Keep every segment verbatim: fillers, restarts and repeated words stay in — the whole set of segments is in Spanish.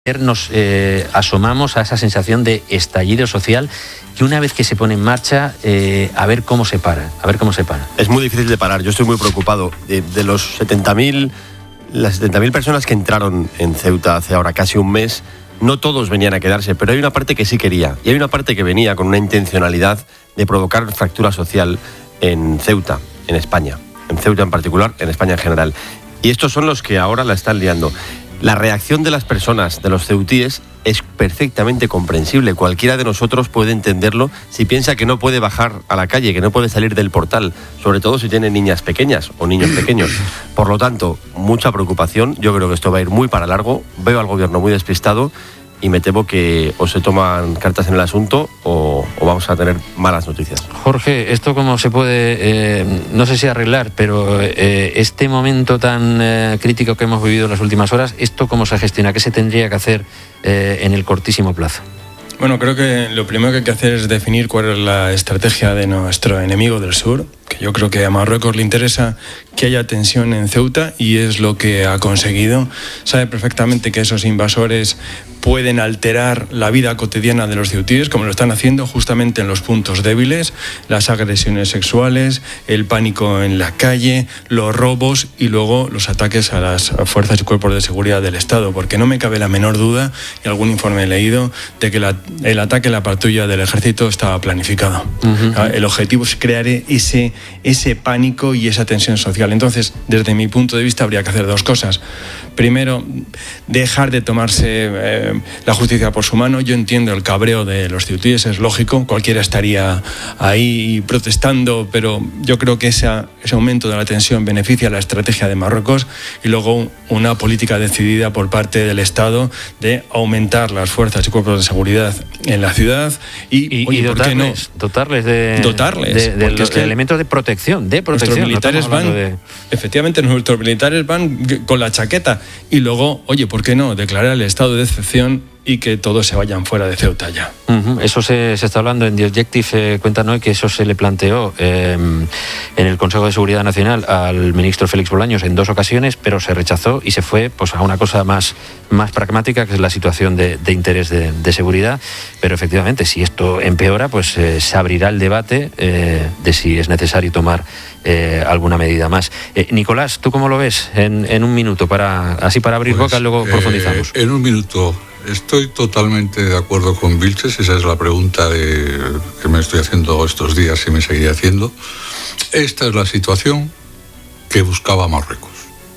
Nos eh, asomamos a esa sensación de estallido social que una vez que se pone en marcha, eh, a ver cómo se para, a ver cómo se para. Es muy difícil de parar, yo estoy muy preocupado. De, de los setenta mil, las setenta mil personas que entraron en Ceuta hace ahora casi un mes, no todos venían a quedarse, pero hay una parte que sí quería, y hay una parte que venía con una intencionalidad de provocar fractura social en Ceuta, en España, en Ceuta en particular, en España en general. Y estos son los que ahora la están liando. La reacción de las personas, de los ceutíes, es perfectamente comprensible. Cualquiera de nosotros puede entenderlo si piensa que no puede bajar a la calle, que no puede salir del portal, sobre todo si tiene niñas pequeñas o niños pequeños. Por lo tanto, mucha preocupación. Yo creo que esto va a ir muy para largo. Veo al gobierno muy despistado y me temo que o se toman cartas en el asunto o, o vamos a tener malas noticias. Jorge, ¿esto cómo se puede, eh, no sé si arreglar, pero eh, este momento tan eh, crítico que hemos vivido en las últimas horas, ¿esto cómo se gestiona? ¿Qué se tendría que hacer eh, en el cortísimo plazo? Bueno, creo que lo primero que hay que hacer es definir cuál es la estrategia de nuestro enemigo del sur, que yo creo que a Marruecos le interesa que haya tensión en Ceuta y es lo que ha conseguido. Sabe perfectamente que esos invasores pueden alterar la vida cotidiana de los ceutíes, como lo están haciendo justamente en los puntos débiles, las agresiones sexuales, el pánico en la calle, los robos y luego los ataques a las fuerzas y cuerpos de seguridad del Estado, porque no me cabe la menor duda, y algún informe he leído, de que la, el ataque a la patrulla del ejército estaba planificado. Uh-huh. El objetivo es crear ese, ese pánico y esa tensión social. Entonces, desde mi punto de vista, habría que hacer dos cosas. Primero, dejar de tomarse eh, la justicia por su mano. Yo entiendo el cabreo de los ceutíes, es lógico, cualquiera estaría ahí protestando, pero yo creo que esa, ese aumento de la tensión beneficia la estrategia de Marruecos y luego una política decidida por parte del Estado de aumentar las fuerzas y cuerpos de seguridad en la ciudad y, y, oye, y dotarles, ¿por qué no? dotarles de, dotarles, de, de, de, es que de elementos de protección, de protección. Nuestros militares no van, de... efectivamente, nuestros militares van con la chaqueta y luego, oye, ¿por qué no? Declarar el estado de excepción y que todos se vayan fuera de Ceuta ya. Uh-huh. Eso se, se está hablando en The Objective, eh, cuentan hoy que eso se le planteó eh, en el Consejo de Seguridad Nacional al ministro Félix Bolaños en dos ocasiones, pero se rechazó y se fue pues, a una cosa más, más pragmática, que es la situación de, de interés de, de seguridad. Pero efectivamente, si esto empeora, pues eh, se abrirá el debate eh, de si es necesario tomar eh, alguna medida más. Eh, Nicolás, ¿tú cómo lo ves en, en un minuto? Para, así para abrir pues, boca, luego eh, profundizamos. En un minuto. Estoy totalmente de acuerdo con Vilches, esa es la pregunta de, que me estoy haciendo estos días y me seguiré haciendo. Esta es la situación que buscaba Marruecos.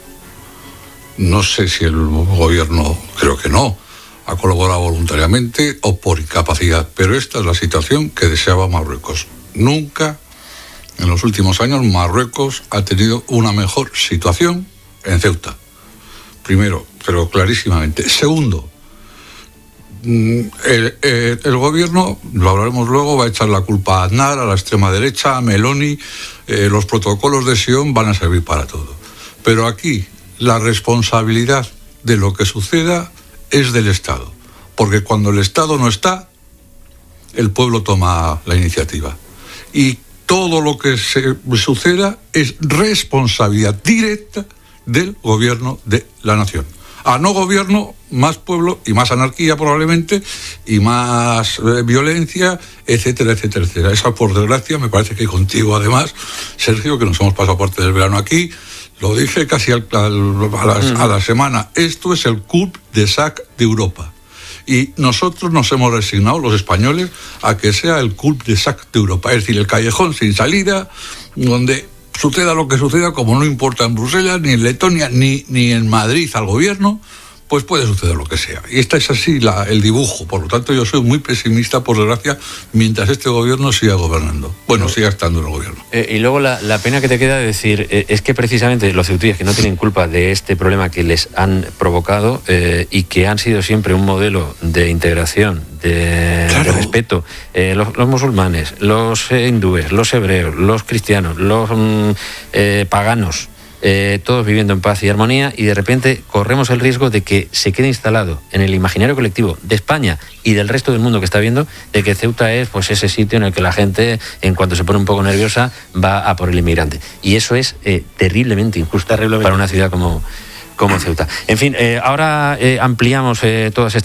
No sé si el gobierno, creo que no, ha colaborado voluntariamente o por incapacidad, pero esta es la situación que deseaba Marruecos. Nunca en los últimos años Marruecos ha tenido una mejor situación en Ceuta. Primero, pero clarísimamente. Segundo, El, el, el gobierno, lo hablaremos luego, va a echar la culpa a Aznar, a la extrema derecha, a Meloni. Eh, los protocolos de Sion van a servir para todo. Pero aquí la responsabilidad de lo que suceda es del Estado. Porque cuando el Estado no está, el pueblo toma la iniciativa. Y todo lo que se suceda es responsabilidad directa del gobierno de la nación. A no gobierno, más pueblo y más anarquía probablemente, y más eh, violencia, etcétera, etcétera, etcétera. Esa, por desgracia, me parece que contigo además, Sergio, que nos hemos pasado parte del verano aquí, lo dije casi al, al, a, la, a la semana, esto es el cul-de-sac de Europa. Y nosotros nos hemos resignado, los españoles, a que sea el cul-de-sac de Europa, es decir, el callejón sin salida, donde suceda lo que suceda, como no importa en Bruselas, ni en Letonia, ni, ni en Madrid al gobierno, pues puede suceder lo que sea. Y esta es así la, el dibujo. Por lo tanto, yo soy muy pesimista, por desgracia, mientras este gobierno siga gobernando. Bueno, siga estando en el gobierno. Eh, y luego la, la pena que te queda de decir eh, es que precisamente los ceutíes que no tienen culpa de este problema que les han provocado eh, y que han sido siempre un modelo de integración, de, claro. de respeto, eh, los, los musulmanes, los eh, hindúes, los hebreos, los cristianos, los mm, eh, paganos, Eh, todos viviendo en paz y armonía, y de repente corremos el riesgo de que se quede instalado en el imaginario colectivo de España y del resto del mundo que está viendo, de que Ceuta es pues ese sitio en el que la gente, en cuanto se pone un poco nerviosa, va a por el inmigrante. Y eso es eh, terriblemente injusto terriblemente. para una ciudad como, como Ceuta. En fin, eh, ahora eh, ampliamos eh, todas estas